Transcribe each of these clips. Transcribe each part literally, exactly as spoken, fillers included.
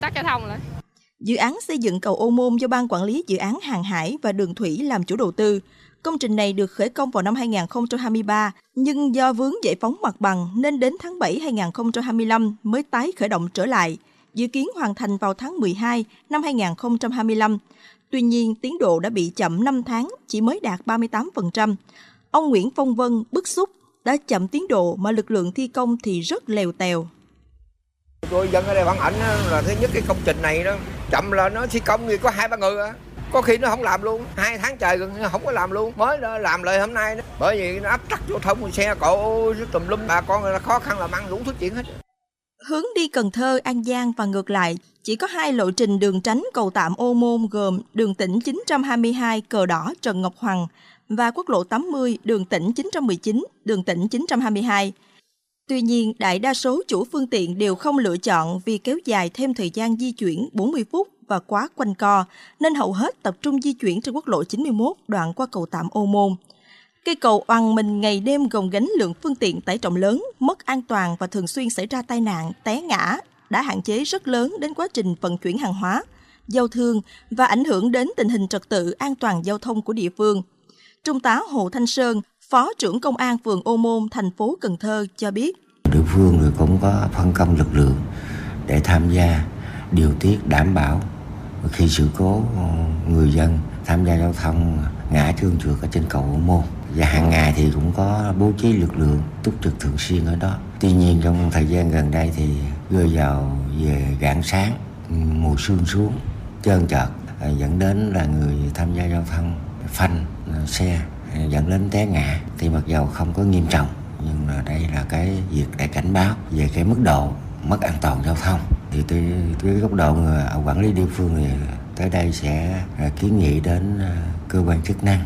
tắc giao thông lại. Dự án xây dựng cầu Ô Môn do Ban Quản lý Dự án Hàng hải và Đường thủy làm chủ đầu tư. Công trình này được khởi công vào năm hai không hai ba, nhưng do vướng giải phóng mặt bằng nên đến tháng bảy hai không hai lăm mới tái khởi động trở lại, dự kiến hoàn thành vào tháng mười hai năm hai không hai lăm. Tuy nhiên, tiến độ đã bị chậm năm tháng, chỉ mới đạt ba mươi tám phần trăm. Ông Nguyễn Phong Vân bức xúc, đã chậm tiến độ mà lực lượng thi công thì rất lèo tèo. Tôi dân ở đây phản ảnh là thứ nhất cái công trình này đó chậm là nó thi công thì có hai ba người à. Có khi nó không làm luôn, hai tháng trời gần không có làm luôn, mới làm lại hôm nay đó. Bởi vì nó áp tắc giao thông, xe cộ tùm lum, bà con là khó khăn làm ăn đủ thứ chuyện hết. Hướng đi Cần Thơ, An Giang và ngược lại, chỉ có hai lộ trình đường tránh cầu tạm Ô Môn gồm đường tỉnh chín trăm hai mươi hai Cờ Đỏ Trần Ngọc Hoàng và quốc lộ tám mươi đường tỉnh chín trăm mười chín, đường tỉnh chín trăm hai mươi hai. Tuy nhiên, đại đa số chủ phương tiện đều không lựa chọn vì kéo dài thêm thời gian di chuyển bốn mươi phút và quá quanh co, nên hầu hết tập trung di chuyển trên quốc lộ chín mươi mốt đoạn qua cầu tạm Ô Môn. Cây cầu oằn mình ngày đêm gồng gánh lượng phương tiện tải trọng lớn, mất an toàn và thường xuyên xảy ra tai nạn, té ngã, đã hạn chế rất lớn đến quá trình vận chuyển hàng hóa, giao thương và ảnh hưởng đến tình hình trật tự an toàn giao thông của địa phương. Trung tá Hồ Thanh Sơn, Phó trưởng Công an phường Ô Môn, thành phố Cần Thơ cho biết. Địa phương thì cũng có phân công lực lượng để tham gia điều tiết đảm bảo khi sự cố người dân tham gia giao thông ngã trơn trượt ở trên cầu Ô Môn. Và hàng ngày thì cũng có bố trí lực lượng túc trực thường xuyên ở đó. Tuy nhiên trong thời gian gần đây thì rơi vào về rạng sáng, mùa sương xuống, trơn trượt, dẫn đến là người tham gia giao thông phanh xe dẫn đến té ngã. Thì mặc dầu không có nghiêm trọng, nhưng mà đây là cái việc để cảnh báo về cái mức độ mất an toàn giao thông. Thì từ cái góc độ người quản lý địa phương thì tới đây sẽ kiến nghị đến cơ quan chức năng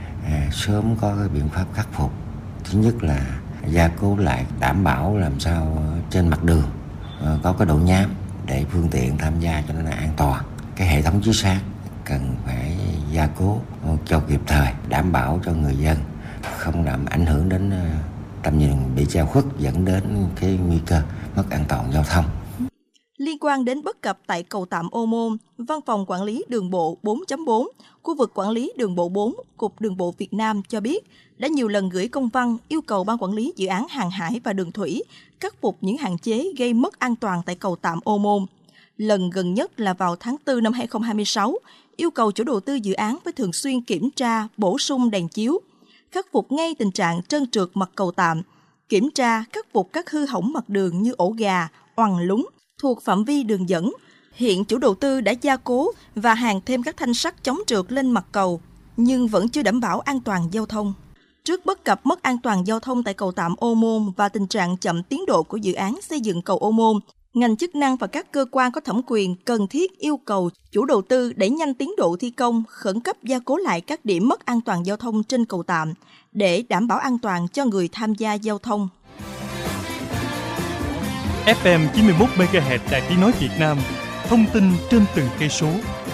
à, sớm có cái biện pháp khắc phục. Thứ nhất là gia cố lại, đảm bảo làm sao trên mặt đường à, có cái độ nhám để phương tiện tham gia cho nó an toàn. Cái hệ thống chiếu sáng cần phải gia cố cho kịp thời, đảm bảo cho người dân không làm ảnh hưởng đến tầm nhìn bị che khuất, dẫn đến cái nguy cơ mất an toàn giao thông. Liên quan đến bất cập tại cầu tạm Ô Môn, Văn phòng Quản lý Đường bộ bốn chấm bốn, khu vực Quản lý Đường bộ bốn, Cục Đường bộ Việt Nam cho biết đã nhiều lần gửi công văn yêu cầu Ban Quản lý Dự án Hàng hải và Đường thủy khắc phục những hạn chế gây mất an toàn tại cầu tạm Ô Môn. Lần gần nhất là vào tháng tư năm hai không hai sáu, yêu cầu chủ đầu tư dự án phải thường xuyên kiểm tra, bổ sung đèn chiếu, khắc phục ngay tình trạng trơn trượt mặt cầu tạm, kiểm tra, khắc phục các hư hỏng mặt đường như ổ gà, oằn lún thuộc phạm vi đường dẫn. Hiện chủ đầu tư đã gia cố và hàn thêm các thanh sắt chống trượt lên mặt cầu, nhưng vẫn chưa đảm bảo an toàn giao thông. Trước bất cập mất an toàn giao thông tại cầu tạm Ô Môn và tình trạng chậm tiến độ của dự án xây dựng cầu Ô Môn, ngành chức năng và các cơ quan có thẩm quyền cần thiết yêu cầu chủ đầu tư đẩy nhanh tiến độ thi công, khẩn cấp gia cố lại các điểm mất an toàn giao thông trên cầu tạm để đảm bảo an toàn cho người tham gia giao thông. ép em chín mươi mốt mê ga héc Đài Tiếng nói Việt Nam, thông tin trên từng cây số.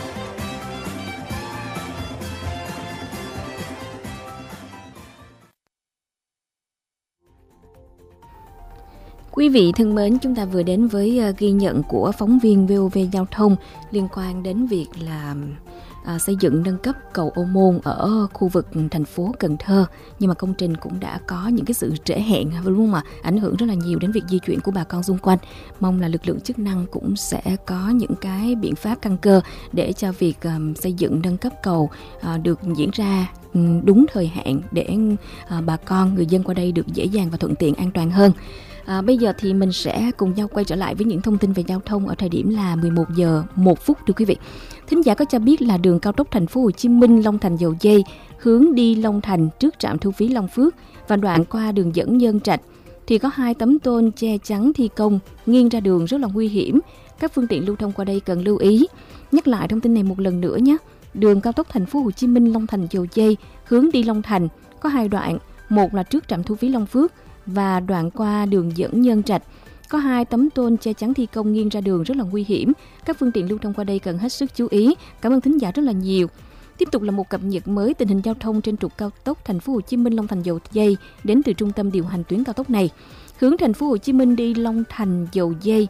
Quý vị thân mến, chúng ta vừa đến với ghi nhận của phóng viên vê o vê Giao thông liên quan đến việc là à, xây dựng nâng cấp cầu Ô Môn ở khu vực thành phố Cần Thơ. Nhưng mà công trình cũng đã có những cái sự trễ hẹn, đúng không ạ? Ảnh hưởng rất là nhiều đến việc di chuyển của bà con xung quanh. Mong là lực lượng chức năng cũng sẽ có những cái biện pháp căn cơ để cho việc um, xây dựng nâng cấp cầu uh, được diễn ra um, đúng thời hạn để uh, bà con, người dân qua đây được dễ dàng và thuận tiện, an toàn hơn. À, bây giờ thì mình sẽ cùng nhau quay trở lại với những thông tin về giao thông ở thời điểm là mười một giờ một phút thưa quý vị. Thính giả có cho biết là đường cao tốc thành phố Hồ Chí Minh Long Thành Dầu Giây hướng đi Long Thành trước trạm thu phí Long Phước và đoạn qua đường dẫn Nhân Trạch thì có hai tấm tôn che chắn thi công nghiêng ra đường rất là nguy hiểm. Các phương tiện lưu thông qua đây cần lưu ý. Nhắc lại thông tin này một lần nữa nhé. Đường cao tốc thành phố Hồ Chí Minh Long Thành Dầu Giây hướng đi Long Thành có hai đoạn, một là trước trạm thu phí Long Phước và đoạn qua đường dẫn Nhân Trạch. Có hai tấm tôn che chắn thi công nghiêng ra đường rất là nguy hiểm. Các phương tiện lưu thông qua đây cần hết sức chú ý. Cảm ơn thính giả rất là nhiều. Tiếp tục là một cập nhật mới tình hình giao thông trên trục cao tốc thành phố Hồ Chí Minh Long Thành Dầu Giây đến từ trung tâm điều hành tuyến cao tốc này. Hướng thành phố Hồ Chí Minh đi Long Thành Dầu Giây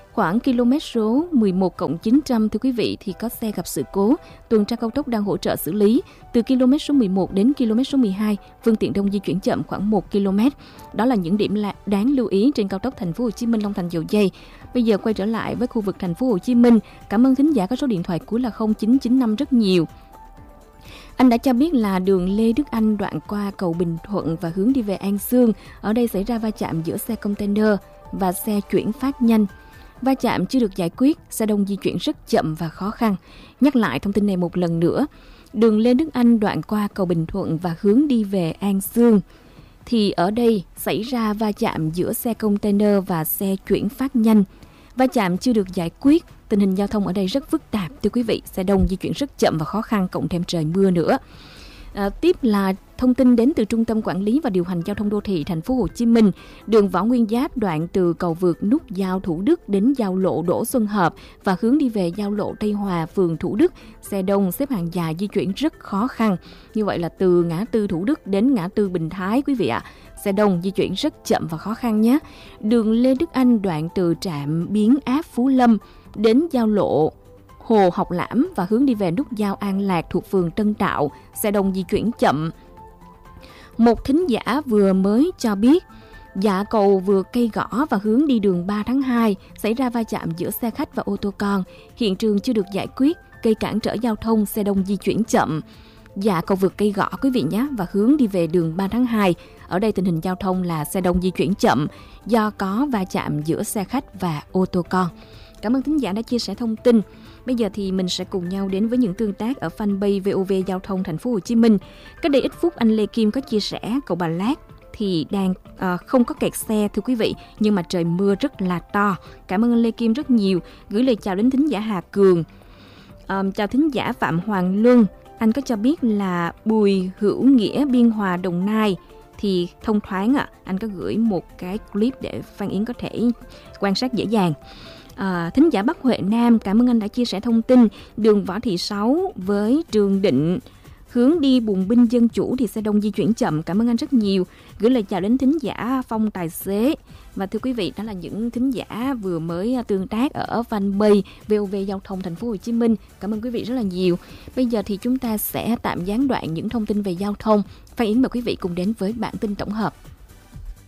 Khoảng km số mười một cộng chín trăm thưa quý vị thì có xe gặp sự cố, tuần tra cao tốc đang hỗ trợ xử lý. Từ km số mười một đến km số mười hai, phương tiện đông di chuyển chậm khoảng một ki lô mét. Đó là những điểm đáng lưu ý trên cao tốc Thành phố Hồ Chí Minh Long Thành Dầu Giây. Bây giờ quay trở lại với khu vực Thành phố Hồ Chí Minh. Cảm ơn thính giả có số điện thoại cuối là không chín chín năm rất nhiều. Anh đã cho biết là đường Lê Đức Anh đoạn qua cầu Bình Thuận và hướng đi về An Sương. Ở đây xảy ra va chạm giữa xe container và xe chuyển phát nhanh. Va chạm chưa được giải quyết, xe đông di chuyển rất chậm và khó khăn. Nhắc lại thông tin này một lần nữa. Đường Lê Đức Anh đoạn qua cầu Bình Thuận và hướng đi về An Sương. Thì ở đây xảy ra va chạm giữa xe container và xe chuyển phát nhanh. Va chạm chưa được giải quyết, tình hình giao thông ở đây rất phức tạp thưa quý vị, xe đông di chuyển rất chậm và khó khăn, cộng thêm trời mưa nữa. À, tiếp là thông tin đến từ Trung tâm Quản lý và Điều hành Giao thông Đô thị Thành phố Hồ Chí Minh. Đường Võ Nguyên Giáp đoạn từ cầu vượt nút giao Thủ Đức đến giao lộ Đỗ Xuân Hợp và hướng đi về giao lộ Tây Hòa, phường Thủ Đức, xe đông xếp hàng dài di chuyển rất khó khăn. Như vậy là từ ngã tư Thủ Đức đến ngã tư Bình Thái quý vị ạ. Xe đông di chuyển rất chậm và khó khăn nhé. Đường Lê Đức Anh đoạn từ trạm biến áp Phú Lâm đến giao lộ Hồ Học Lãm và hướng đi về nút giao An Lạc thuộc phường Tân Tạo, xe đông di chuyển chậm. Một thính giả vừa mới cho biết, dạ cầu vượt cây gõ và hướng đi đường ba tháng hai, xảy ra va chạm giữa xe khách và ô tô con. Hiện trường chưa được giải quyết, gây cản trở giao thông, xe đông di chuyển chậm. Dạ cầu vượt cây gõ quý vị nhé, và hướng đi về đường ba tháng hai. Ở đây tình hình giao thông là xe đông di chuyển chậm do có va chạm giữa xe khách và ô tô con. Cảm ơn thính giả đã chia sẻ thông tin. Bây giờ thì mình sẽ cùng nhau đến với những tương tác ở fanpage vê o vê Giao thông Thành phố Hồ Chí Minh. Cách đây ít phút anh Lê Kim có chia sẻ cầu Bà Lát thì đang uh, không có kẹt xe thưa quý vị, nhưng mà trời mưa rất là to. Cảm ơn anh Lê Kim rất nhiều. Gửi lời chào đến thính giả Hà Cường. Uh, chào thính giả Phạm Hoàng Luân. Anh có cho biết là Bùi Hữu Nghĩa, Biên Hòa, Đồng Nai thì thông thoáng ạ. À. Anh có gửi một cái clip để Phan Yến có thể quan sát dễ dàng. À, thính giả Bắc Huệ Nam, cảm ơn anh đã chia sẻ thông tin. Đường Võ Thị Sáu với Trường Định hướng đi Bùng Binh Dân Chủ thì xe đông di chuyển chậm. Cảm ơn anh rất nhiều. Gửi lời chào đến thính giả Phong Tài Xế. Và thưa quý vị, đó là những thính giả vừa mới tương tác ở fanpage vê o vê Giao thông Thành phố Hồ Chí Minh. Cảm ơn quý vị rất là nhiều. Bây giờ thì chúng ta sẽ tạm gián đoạn những thông tin về giao thông. Phan Yến mời quý vị cùng đến với bản tin tổng hợp.